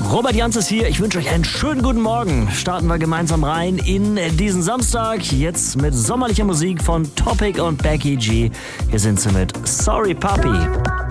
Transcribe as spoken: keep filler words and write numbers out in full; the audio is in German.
Robert Jans ist hier. Ich wünsche euch einen schönen guten Morgen. Starten wir gemeinsam rein in diesen Samstag. Jetzt mit sommerlicher Musik von Topic und Becky G. Hier sind sie mit Sorry Puppy.